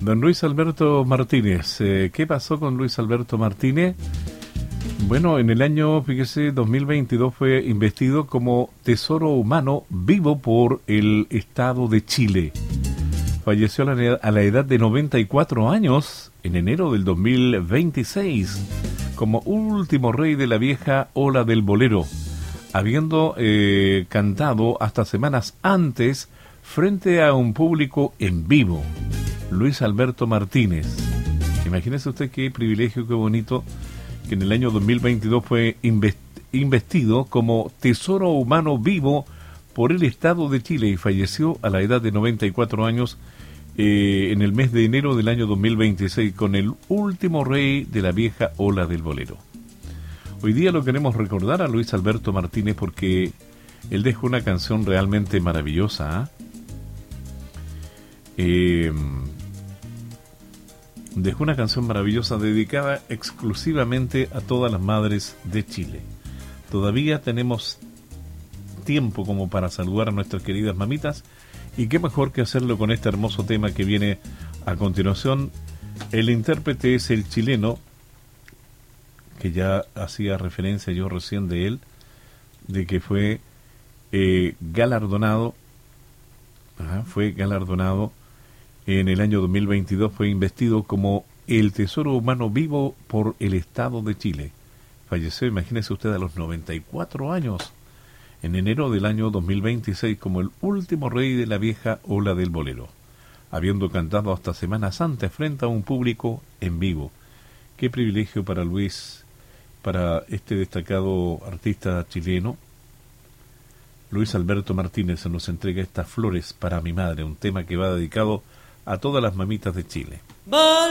Don Luis Alberto Martínez. ¿Qué pasó con Luis Alberto Martínez? Bueno, en el año, fíjese, 2022 fue investido como Tesoro Humano Vivo por el Estado de Chile. Falleció a la edad de 94 años en enero del 2026 como último rey de la vieja ola del bolero, habiendo cantado hasta semanas antes frente a un público en vivo. Luis Alberto Martínez. Imagínese usted qué privilegio, qué bonito, que en el año 2022 fue investido como Tesoro Humano Vivo por el Estado de Chile y falleció a la edad de 94 años en el mes de enero del año 2026 con el último rey de la vieja ola del bolero. Hoy día lo queremos recordar a Luis Alberto Martínez porque él dejó una canción realmente maravillosa, dejó una canción maravillosa dedicada exclusivamente a todas las madres de Chile. Todavía tenemos tiempo como para saludar a nuestras queridas mamitas y qué mejor que hacerlo con este hermoso tema que viene a continuación. El intérprete es el chileno, que ya hacía referencia yo recién de él, de que fue galardonado en el año 2022, fue investido como el Tesoro Humano Vivo por el Estado de Chile. Falleció, imagínese usted, a los 94 años, en enero del año 2026, como el último rey de la vieja ola del bolero, habiendo cantado hasta semanas antes frente a un público en vivo. Qué privilegio para Luis, para este destacado artista chileno. Luis Alberto Martínez nos entrega estas flores para mi madre, un tema que va dedicado a todas las mamitas de Chile.